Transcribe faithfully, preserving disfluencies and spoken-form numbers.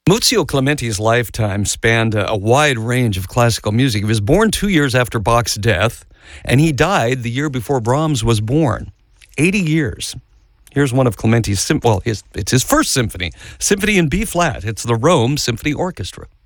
Muzio Clementi's lifetime spanned a, a wide range of classical music. He was born two years after Bach's death, and he died the year before Brahms was born. eighty years. Here's one of Clementi's, well, his, it's his first symphony, Symphony in B-flat. It's the Rome Symphony Orchestra.